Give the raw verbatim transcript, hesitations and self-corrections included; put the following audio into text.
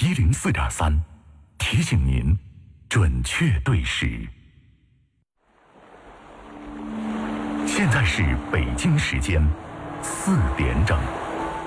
一零四点三，提醒您准确对时。现在是北京时间四点整。